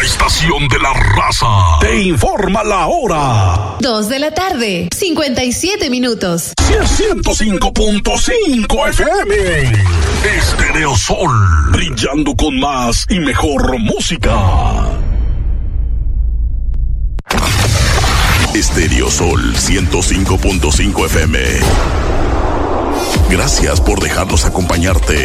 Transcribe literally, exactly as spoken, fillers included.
estación de la raza te informa la hora. Dos de la tarde, cincuenta y siete minutos. ciento cinco punto cinco F M. Estéreo Sol, brillando con más y mejor música. Estéreo Sol ciento cinco punto cinco F M. Gracias por dejarnos acompañarte